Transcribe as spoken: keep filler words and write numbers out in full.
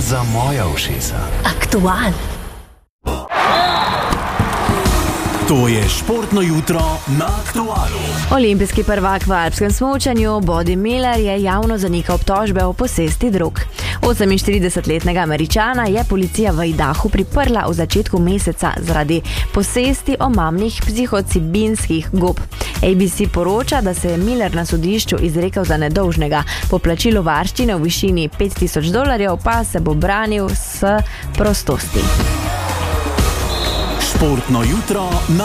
za moja ušesa. Aktual. To je športno jutro na Aktualu. Olimpijski prvak v alpskem smučanju Bode Miller je javno zanikal obtožbe o posesti drog. oseminštiridesetletnega Američana je policija v Idahu priprla v začetku meseca zaradi posesti omamnih psihocibinskih gob. A B C poroča, da se je Miller na sodišču izrekel za nedolžnega. Po plačilu varščine v višini pet tisoč dolarjev pa se bo branil s prostosti. Športno jutro na